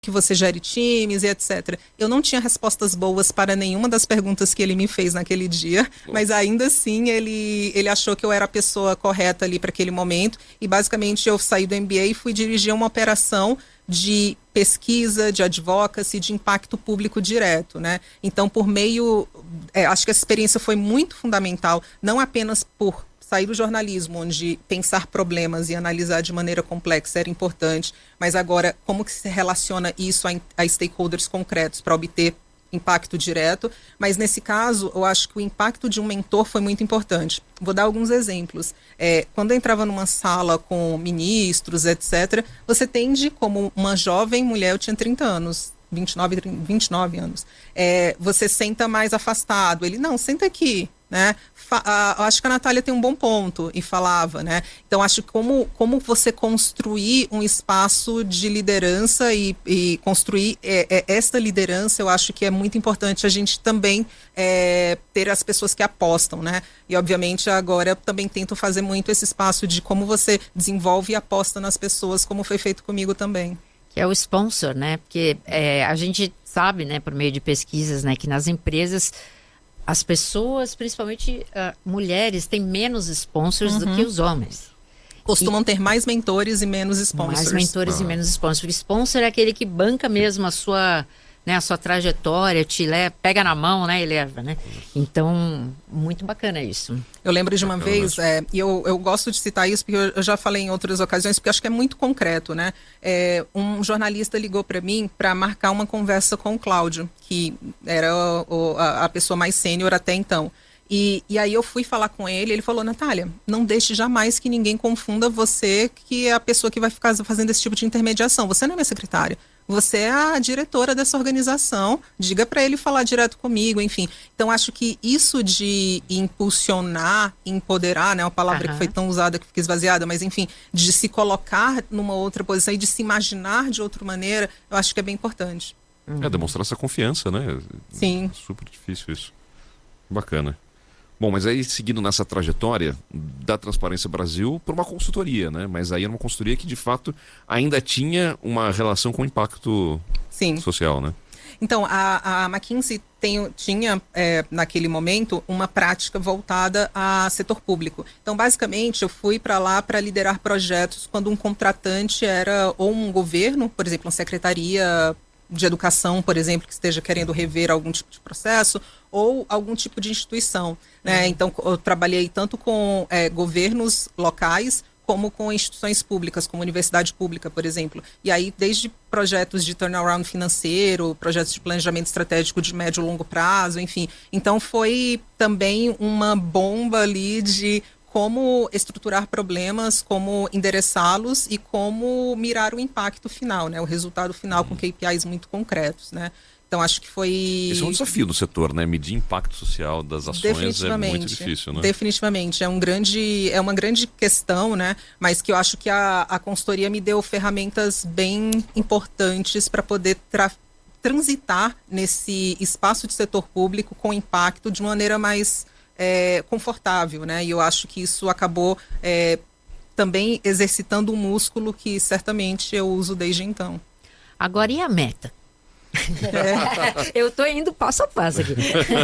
que você gere times e etc. Eu não tinha respostas boas para nenhuma das perguntas que ele me fez naquele dia, mas ainda assim ele achou que eu era a pessoa correta ali para aquele momento, e basicamente eu saí do MBA e fui dirigir uma operação de pesquisa, de advocacy, de impacto público direto, né? Então, por meio... acho que essa experiência foi muito fundamental, não apenas por sair do jornalismo, onde pensar problemas e analisar de maneira complexa era importante, mas agora, como que se relaciona isso a stakeholders concretos para obter impacto direto? Mas nesse caso, eu acho que o impacto de um mentor foi muito importante. Vou dar alguns exemplos. Quando eu entrava numa sala com ministros, etc., você tende, como uma jovem mulher, eu tinha 30 anos, 29 anos, você senta mais afastado. Ele, não, senta aqui, né? Acho que a Natália tem um bom ponto, e falava, né? Então, acho que como você construir um espaço de liderança e construir esta liderança, eu acho que é muito importante a gente também ter as pessoas que apostam, né? E, obviamente, agora eu também tento fazer muito esse espaço de como você desenvolve e aposta nas pessoas, como foi feito comigo também. Que é o sponsor, né? Porque a gente sabe, né, por meio de pesquisas, né, que nas empresas as pessoas, principalmente mulheres, têm menos sponsors do que os homens. Costumam ter mais mentores e menos sponsors. Mais mentores e menos sponsors. Porque sponsor é aquele que banca mesmo a sua trajetória, pega na mão, né, e leva, né? Então, muito bacana isso. Eu lembro de uma vez, e eu gosto de citar isso porque eu já falei em outras ocasiões, porque acho que é muito concreto, né? Um jornalista ligou para mim para marcar uma conversa com o Cláudio, que era a pessoa mais sênior até então. E aí eu fui falar com ele falou, Natália, não deixe jamais que ninguém confunda você, que é a pessoa que vai ficar fazendo esse tipo de intermediação. Você não é minha secretária. Você é a diretora dessa organização, diga para ele falar direto comigo, enfim. Então, acho que isso de impulsionar, empoderar, né, uma palavra que foi tão usada que fica esvaziada, mas enfim, de se colocar numa outra posição e de se imaginar de outra maneira, eu acho que é bem importante. Demonstrar essa confiança, né? Sim. É super difícil isso. Bacana. Bom, mas aí seguindo nessa trajetória da Transparência Brasil por uma consultoria, né? Mas aí era uma consultoria que de fato ainda tinha uma relação com o impacto social, né? Então, a McKinsey tinha, naquele momento, uma prática voltada a setor público. Então, basicamente, eu fui para lá para liderar projetos quando um contratante era ou um governo, por exemplo, uma secretaria de educação, por exemplo, que esteja querendo rever algum tipo de processo, ou algum tipo de instituição, né? Então, eu trabalhei tanto com governos locais, como com instituições públicas, como universidade pública, por exemplo. E aí, desde projetos de turnaround financeiro, projetos de planejamento estratégico de médio e longo prazo, enfim. Então, foi também uma bomba ali de como estruturar problemas, como endereçá-los e como mirar o impacto final, né? O resultado final com KPIs muito concretos, né? Então, acho que foi... Esse é um desafio do setor, né? Medir impacto social das ações é muito difícil, né? Definitivamente. É uma grande questão, né? Mas que eu acho que a consultoria me deu ferramentas bem importantes para poder transitar nesse espaço de setor público com impacto de maneira mais confortável, né? E eu acho que isso acabou também exercitando um músculo que certamente eu uso desde então. Agora, e a meta? Eu tô indo passo a passo aqui.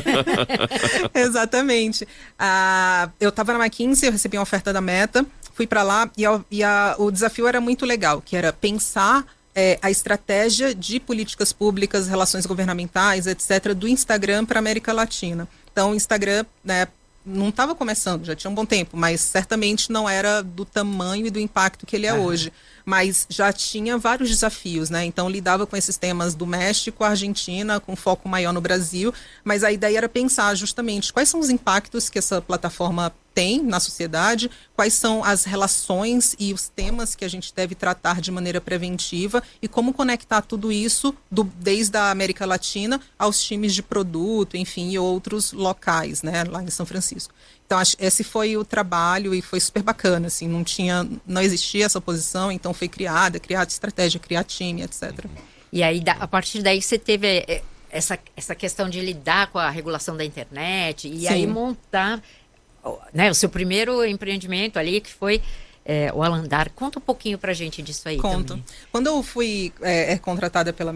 Exatamente. Eu estava na McKinsey, eu recebi uma oferta da Meta, fui para lá e o desafio era muito legal, que era pensar a estratégia de políticas públicas, relações governamentais, etc., do Instagram para a América Latina. Então, o Instagram, né, não estava começando, já tinha um bom tempo, mas certamente não era do tamanho e do impacto que ele é hoje. Mas já tinha vários desafios, né? Então, lidava com esses temas do México, Argentina, com foco maior no Brasil, mas a ideia era pensar justamente quais são os impactos que essa plataforma tem na sociedade, quais são as relações e os temas que a gente deve tratar de maneira preventiva e como conectar tudo isso desde a América Latina aos times de produto, enfim, e outros locais, né, lá em São Francisco. Então, esse foi o trabalho e foi super bacana, assim, não existia essa posição, então foi criada estratégia, criar time, etc. E aí, a partir daí, você teve essa questão de lidar com a regulação da internet e aí montar, né, o seu primeiro empreendimento ali, que foi o Alandar. Conta um pouquinho pra gente disso aí. Conto. Também. Quando eu fui contratada pela